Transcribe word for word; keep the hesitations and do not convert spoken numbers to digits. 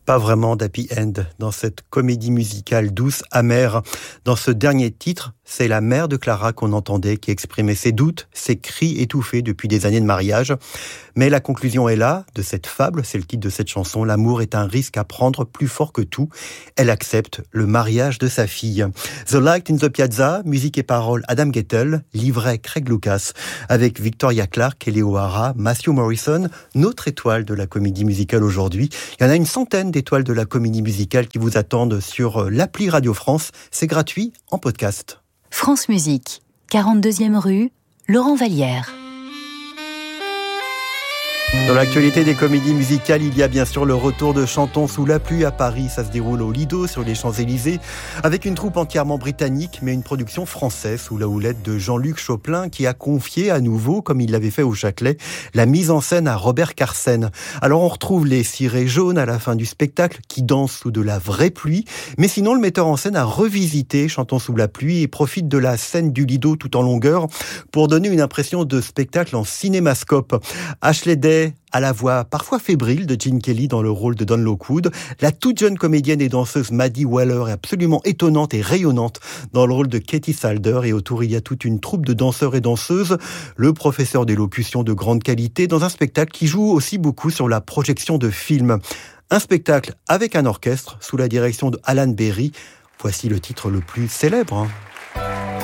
Pas vraiment d'happy end dans cette comédie musicale douce, amère. Dans ce dernier titre, c'est la mère de Clara qu'on entendait qui exprimait ses doutes, ses cris étouffés depuis des années de mariage. Mais la conclusion est là, de cette fable, c'est le titre de cette chanson. L'amour est un risque à prendre plus fort que tout. Elle accepte le mariage de sa fille. The Light in the Piazza, musique et paroles Adam Guettel, livret Craig Lucas, avec Victoria Clark, Kelly O'Hara, Matthew Morrison, notre étoile de la comédie musicale aujourd'hui. Il y en a une centaine d'étoiles de la comédie musicale qui vous attendent sur l'appli Radio France. C'est gratuit en podcast. France Musique, quarante-deuxième rue, Laurent Vallière. Dans l'actualité des comédies musicales, il y a bien sûr le retour de Chantons sous la pluie à Paris. Ça se déroule au Lido, sur les Champs-Élysées, avec une troupe entièrement britannique, mais une production française sous la houlette de Jean-Luc Choplin, qui a confié à nouveau, comme il l'avait fait au Châtelet, la mise en scène à Robert Carsen. Alors on retrouve les cirés jaunes à la fin du spectacle, qui dansent sous de la vraie pluie, mais sinon le metteur en scène a revisité Chantons sous la pluie et profite de la scène du Lido tout en longueur pour donner une impression de spectacle en cinémascope. Ashley Day à la voix parfois fébrile de Gene Kelly dans le rôle de Don Lockwood. La toute jeune comédienne et danseuse Maddie Waller est absolument étonnante et rayonnante dans le rôle de Katie Salder, et autour il y a toute une troupe de danseurs et danseuses. Le professeur d'élocution de grande qualité dans un spectacle qui joue aussi beaucoup sur la projection de films. Un spectacle avec un orchestre sous la direction de Alan Berry. Voici le titre le plus célèbre. Hein.